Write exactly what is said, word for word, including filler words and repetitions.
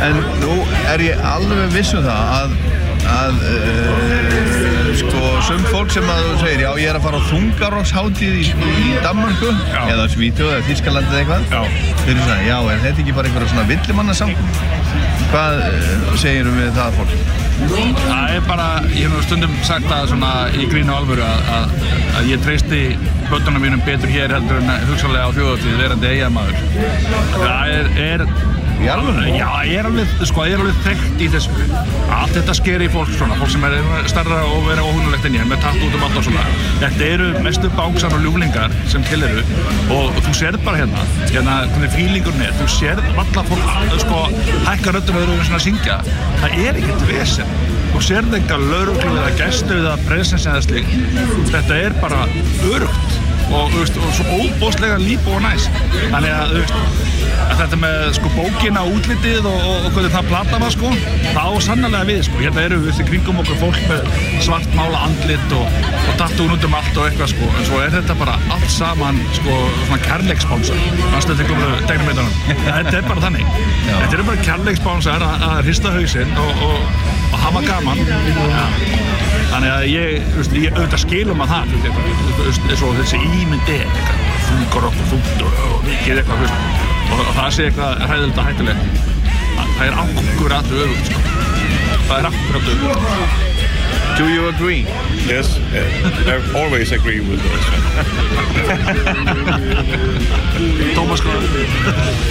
En nú er ég alveg viss um það að, að uh, sko, sum fólk sem að þú segir, já, ég er að fara á þungarokkshátíð í, í Danmörku, já. Eða Svíþjóð eða Þýskalandi eða eitthvað. Þeir eru svona, já, er þetta ekki bara einhverja svona villimannasamkomur? Hvað uh, segirum við það fólk? Það er bara, ég hef stundum sagt það svona í grín og alvöru að, að, að ég treysti börnunum mínum betur hér heldur en hugsanlega á þjóðhátíð verandi eyjamaður. Það er, er í alvöru? Já, ég er alveg, sko, ég er alveg þekkt í þessu. Allt þetta sker í fólk svona, fólk sem er starra og vera óhugnulegt en ég, með tatt út um allt og svona. Þetta eru mestu báksar og ljúflingar sem til eru og þú sérð bara hérna, hérna hvernig fílingurinn er, þú sérð alla fólk, sko, hækka röddum og eru svona að syngja. Það er ekkert vesen. Þú sérð eitthvað lögreglu eða gestu eða presens eða slíkt. Þetta er bara öruggt og, veist, og svo óbóðslega líf og næs. Þannig að, veist, að þetta með sko, bókina, útlitið og, og, og hvernig það plata var, sko, það á sannarlega við. Sko. Hérna eru við kringum okkur fólk með svartmála andlit og, og tattúin út um allt og eitthvað. Sko. En svo er þetta bara allt saman sko, svona kærleikssponsor. Manstu þetta komur tegnumyndanum. Þetta er bara þannig. Já. Þetta eru bara kærleikssponsor að, að hrista hausinn og, og, og hafa gaman. Ja. Þannig að ég, veist, ég auðvitað skilum að það, veist, eins og þessi ímyndi er eitthvað, þungar okkur þungt og mikið eitthvað, veist, og það sé eitthvað hræðilegt og hættulegt. Það er akkurat öfugt, sko. Það er akkurat öfugt. Do you agree? Yes, I always agree with this. Thomas, sko.